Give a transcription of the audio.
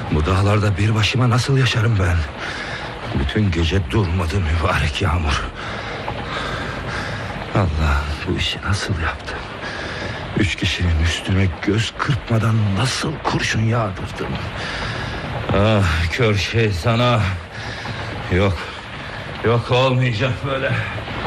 Bu dağlarda bir başıma nasıl yaşarım ben? Bütün gece durmadı mübarek yağmur. Allah, bu işi nasıl yaptım? 3 kişinin üstüne göz kırpmadan nasıl kurşun yağdırdım? Ah kör şey sana. Yok olmayacak böyle.